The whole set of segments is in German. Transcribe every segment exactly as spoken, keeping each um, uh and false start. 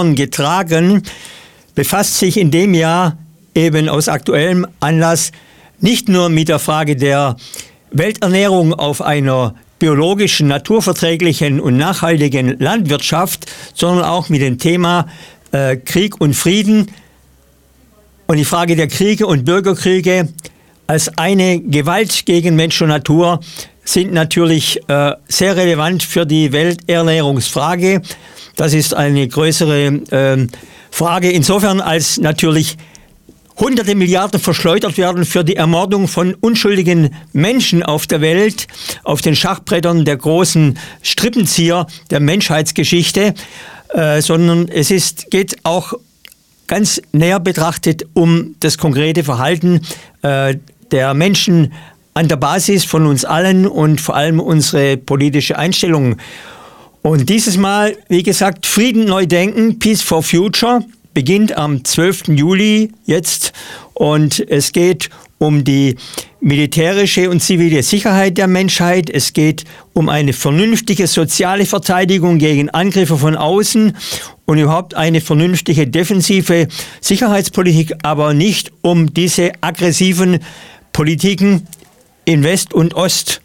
getragen, befasst sich in dem Jahr eben aus aktuellem Anlass nicht nur mit der Frage der Welternährung auf einer biologischen, naturverträglichen und nachhaltigen Landwirtschaft, sondern auch mit dem Thema äh, Krieg und Frieden und die Frage der Kriege und Bürgerkriege als eine Gewalt gegen Mensch und Natur sind natürlich äh, sehr relevant für die Welternährungsfrage. Das ist eine größere äh, Frage insofern, als natürlich hunderte Milliarden verschleudert werden für die Ermordung von unschuldigen Menschen auf der Welt, auf den Schachbrettern der großen Strippenzieher der Menschheitsgeschichte, äh, sondern es ist, geht auch ganz näher betrachtet um das konkrete Verhalten äh, der Menschen an der Basis von uns allen und vor allem unsere politische Einstellung. Und dieses Mal, wie gesagt, Frieden neu denken, Peace for Future, beginnt am zwölften Juli jetzt und es geht um die militärische und zivile Sicherheit der Menschheit. Es geht um eine vernünftige soziale Verteidigung gegen Angriffe von außen und überhaupt eine vernünftige defensive Sicherheitspolitik, aber nicht um diese aggressiven Politiken in West und Ost.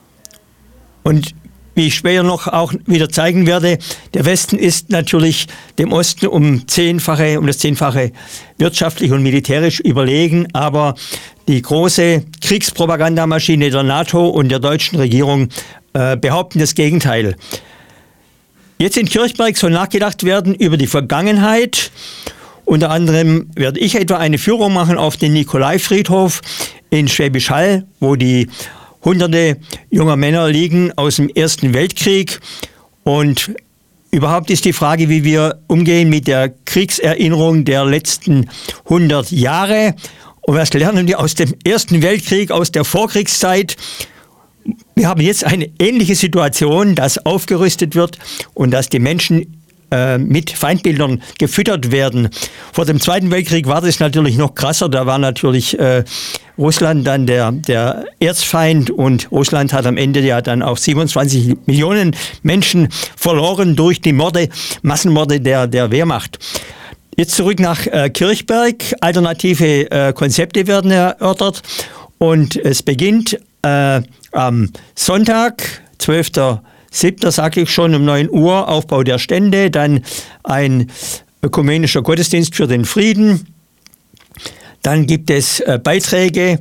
Und wie ich später noch auch wieder zeigen werde, der Westen ist natürlich dem Osten um zehnfache, um das zehnfache wirtschaftlich und militärisch überlegen, aber die große Kriegspropagandamaschine der NATO und der deutschen Regierung äh, behaupten das Gegenteil. Jetzt in Kirchberg soll nachgedacht werden über die Vergangenheit. Unter anderem werde ich etwa eine Führung machen auf den Nikolaifriedhof in Schwäbisch Hall, wo die hunderte junger Männer liegen aus dem Ersten Weltkrieg. Und überhaupt ist die Frage, wie wir umgehen mit der Kriegserinnerung der letzten hundert Jahre. Und was lernen wir aus dem Ersten Weltkrieg, aus der Vorkriegszeit? Wir haben jetzt eine ähnliche Situation, dass aufgerüstet wird und dass die Menschen mit Feindbildern gefüttert werden. Vor dem Zweiten Weltkrieg war das natürlich noch krasser. Da war natürlich äh, Russland dann der, der Erzfeind und Russland hat am Ende ja dann auch siebenundzwanzig Millionen Menschen verloren durch die Morde, Massenmorde der, der Wehrmacht. Jetzt zurück nach äh, Kirchberg. Alternative äh, Konzepte werden erörtert und es beginnt äh, am Sonntag, zwölften siebter sage ich schon, um neun Uhr, Aufbau der Stände, dann ein ökumenischer Gottesdienst für den Frieden. Dann gibt es äh, Beiträge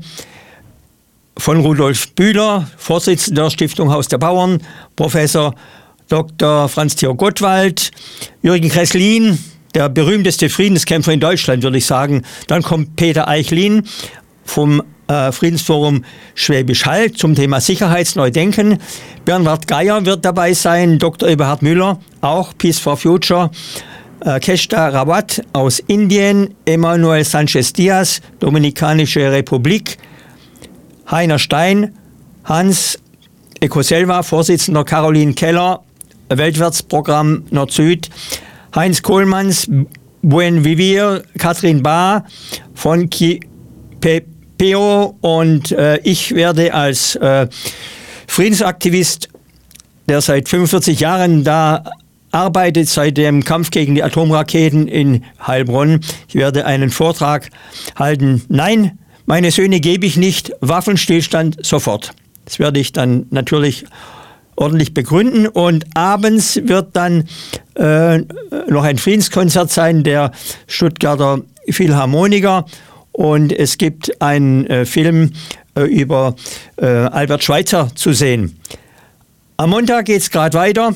von Rudolf Bühler, Vorsitzender der Stiftung Haus der Bauern, Professor Doktor Franz-Theo Gottwald, Jürgen Kresslin, der berühmteste Friedenskämpfer in Deutschland, würde ich sagen. Dann kommt Peter Eichlin vom äh, Friedensforum Schwäbisch Hall zum Thema Sicherheitsneudenken. Bernhard Geier wird dabei sein, Doktor Eberhard Müller, auch Peace for Future. Äh, Keshta Rawat aus Indien, Emmanuel Sanchez Diaz, Dominikanische Republik, Heiner Stein, Hans Ecoselva, Vorsitzender Caroline Keller, Weltwärtsprogramm Nord-Süd, Heinz Kohlmanns, Buen Vivir, Katrin Bahr von Ki P P O und äh, ich werde als äh, Friedensaktivist, der seit fünfundvierzig Jahren da arbeitet, seit dem Kampf gegen die Atomraketen in Heilbronn. Ich werde einen Vortrag halten. Nein, meine Söhne gebe ich nicht, Waffenstillstand sofort. Das werde ich dann natürlich ordentlich begründen und abends wird dann äh, noch ein Friedenskonzert sein der Stuttgarter Philharmoniker und es gibt einen äh, Film äh, über äh, Albert Schweitzer zu sehen. Am Montag geht es gerade weiter.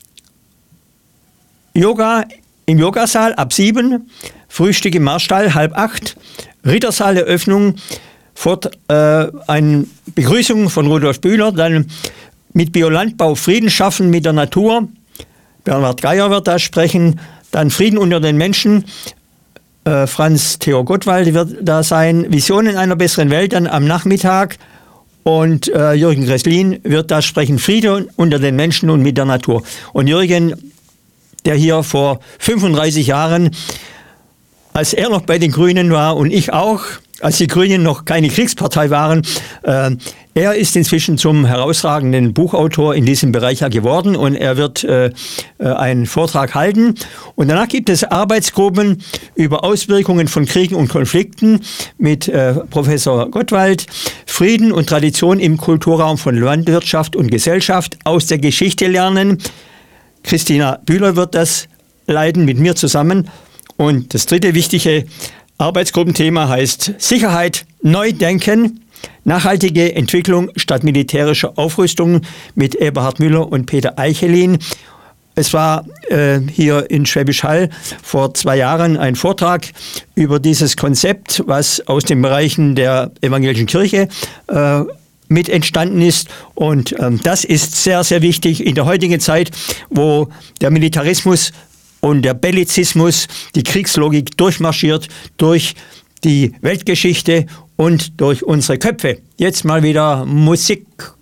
Yoga im Yogasaal ab sieben, Frühstück im Marstall halb acht, Rittersaal-Eröffnung, fort äh, eine Begrüßung von Rudolf Bühler, dann mit Biolandbau Frieden schaffen mit der Natur. Bernhard Geier wird da sprechen. Dann Frieden unter den Menschen. Äh, Franz-Theo Gottwald wird da sein. Visionen einer besseren Welt dann am Nachmittag. Und äh, Jürgen Kresslin wird da sprechen. Frieden unter den Menschen und mit der Natur. Und Jürgen, der hier vor fünfunddreißig Jahren, als er noch bei den Grünen war und ich auch, als die Grünen noch keine Kriegspartei waren. Äh, er ist inzwischen zum herausragenden Buchautor in diesem Bereich ja geworden und er wird äh, einen Vortrag halten. Und danach gibt es Arbeitsgruppen über Auswirkungen von Kriegen und Konflikten mit äh, Professor Gottwald, Frieden und Tradition im Kulturraum von Landwirtschaft und Gesellschaft, aus der Geschichte lernen. Christina Bühler wird das leiten mit mir zusammen. Und das dritte wichtige Arbeitsgruppenthema heißt Sicherheit neu denken, nachhaltige Entwicklung statt militärischer Aufrüstung mit Eberhard Müller und Peter Eichelin. Es war äh, hier in Schwäbisch Hall vor zwei Jahren ein Vortrag über dieses Konzept, was aus den Bereichen der evangelischen Kirche äh, mit entstanden ist. Und ähm, das ist sehr, sehr wichtig in der heutigen Zeit, wo der Militarismus und der Bellizismus, die Kriegslogik durchmarschiert durch die Weltgeschichte und durch unsere Köpfe. Jetzt mal wieder Musik.